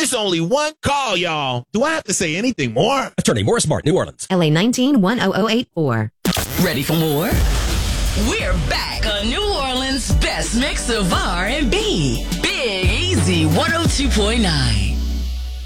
It's only one call, y'all. Do I have to say anything more? Attorney Morris Martin, New Orleans. LA 19-10084. Ready for more? We're back on New Orleans' best mix of R&B. Big Easy 102.9.